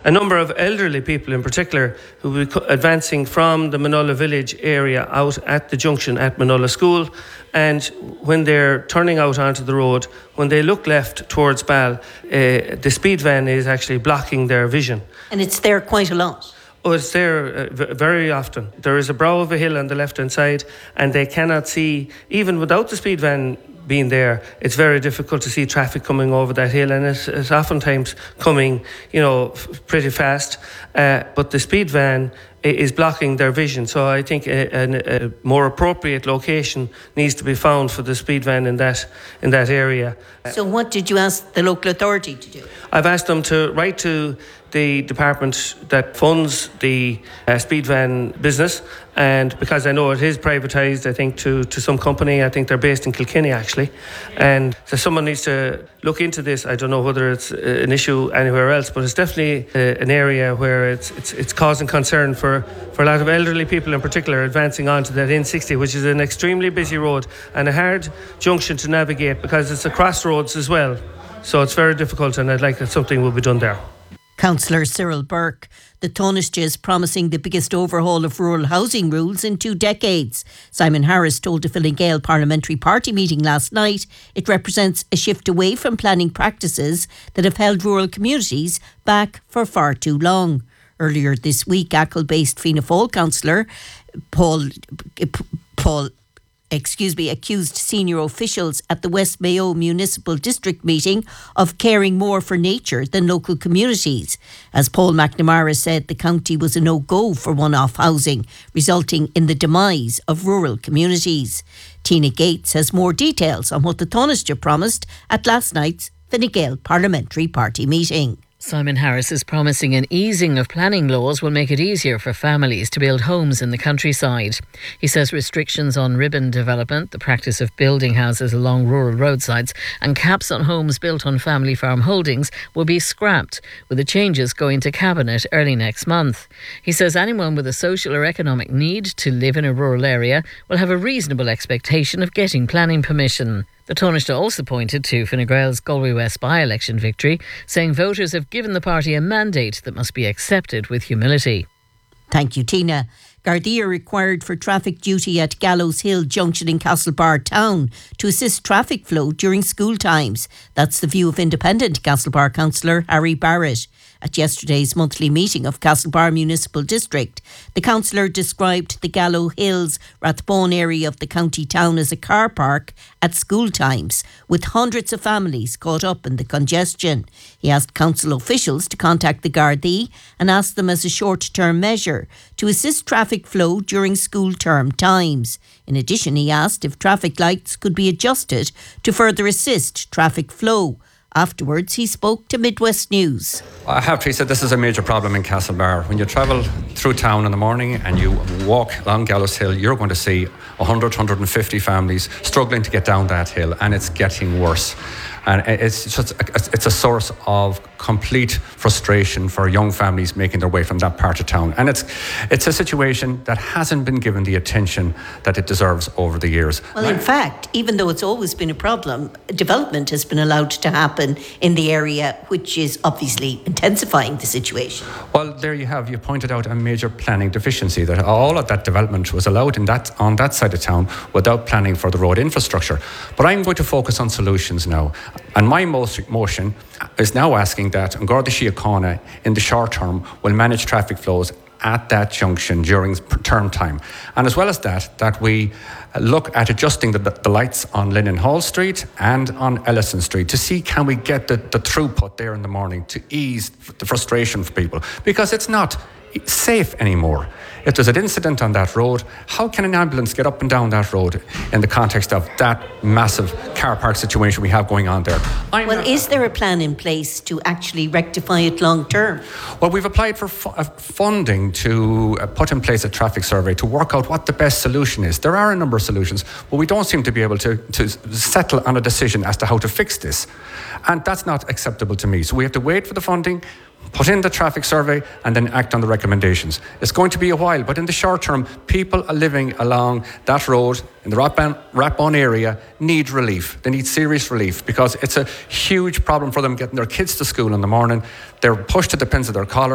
a number of elderly people in particular who will be advancing from the Manola village area out at the junction at Manola School, and when they're turning out onto the road, when they look left towards Ball, the speed van is actually blocking their vision. And it's there quite a lot. Oh, it's there very often. There is a brow of a hill on the left-hand side, and they cannot see, even without the speed van being there, it's very difficult to see traffic coming over that hill, and it's oftentimes coming, pretty fast. But the speed van is blocking their vision. So I think a more appropriate location needs to be found for the speed van in that area. So what did you ask the local authority to do? I've asked them to write to the department that funds the speed van business, and because I know it is privatised, I think, to some company. I think they're based in Kilkenny, actually. And so someone needs to look into this. I don't know whether it's an issue anywhere else, but it's definitely an area where it's causing concern for a lot of elderly people in particular advancing onto that N60, which is an extremely busy road and a hard junction to navigate because it's a crossroads as well. So it's very difficult, and I'd like that something will be done there. Councillor Cyril Burke. The Taoiseach is promising the biggest overhaul of rural housing rules in 2 decades. Simon Harris told a Fine Gael parliamentary party meeting last night it represents a shift away from planning practices that have held rural communities back for far too long. Earlier this week, Achill-based Fianna Fáil councillor Paul accused senior officials at the West Mayo Municipal District meeting of caring more for nature than local communities. As Paul McNamara said, the county was a no-go for one-off housing, resulting in the demise of rural communities. Tina Gates has more details on what the Taoiseach promised at last night's Fine Gael parliamentary party meeting. Simon Harris is promising an easing of planning laws will make it easier for families to build homes in the countryside. He says restrictions on ribbon development, the practice of building houses along rural roadsides, and caps on homes built on family farm holdings will be scrapped, with the changes going to Cabinet early next month. He says anyone with a social or economic need to live in a rural area will have a reasonable expectation of getting planning permission. The Taoiseach also pointed to Fine Gael's Galway West by-election victory, saying voters have given the party a mandate that must be accepted with humility. Thank you, Tina. Gardaí are required for traffic duty at Gallows Hill Junction in Castlebar town to assist traffic flow during school times. That's the view of independent Castlebar councillor Harry Barrett. At yesterday's monthly meeting of Castlebar Municipal District, the councillor described the Gallows Hills Rathbone area of the county town as a car park at school times, with hundreds of families caught up in the congestion. He asked council officials to contact the Gardaí and ask them as a short-term measure to assist traffic flow during school term times. In addition, he asked if traffic lights could be adjusted to further assist traffic flow. Afterwards, he spoke to Midwest News. I have to say this is a major problem in Castlebar. When you travel through town in the morning and you walk along Gallows Hill, you're going to see 100, 150 families struggling to get down that hill, and it's getting worse. And it's a source of complete frustration for young families making their way from that part of town. And it's a situation that hasn't been given the attention that it deserves over the years. Well, in fact, even though it's always been a problem, development has been allowed to happen in the area, which is obviously intensifying the situation. Well, there you have. You pointed out a major planning deficiency, that all of that development was allowed on that side of town without planning for the road infrastructure. But I'm going to focus on solutions now. And my motion is now asking that Garda Síochána in the short term will manage traffic flows at that junction during term time. And as well as that we look at adjusting the lights on Lennon Hall Street and on Ellison Street to see can we get the throughput there in the morning to ease the frustration for people, because it's not safe anymore. If there's an incident on that road, how can an ambulance get up and down that road in the context of that massive car park situation we have going on there? Is there a plan in place to actually rectify it long term? Well, we've applied for funding to put in place a traffic survey to work out what the best solution is. There are a number of solutions, but we don't seem to be able to settle on a decision as to how to fix this. And that's not acceptable to me. So we have to wait for the funding, put in the traffic survey, and then act on the recommendations. It's going to be a while, but in the short term, people are living along that road in the Rathbone area need relief. They need serious relief, because it's a huge problem for them getting their kids to school in the morning. They're pushed to the pins of their collar.